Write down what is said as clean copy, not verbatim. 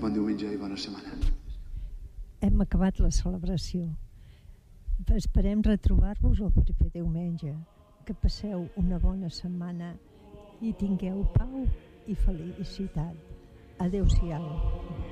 Bon diumenge i bona setmana. Hem acabat la celebració. Esperem retrobar-vos el proper diumenge. Que passeu una bona setmana i tingueu pau i felicitat. Adéu-siau.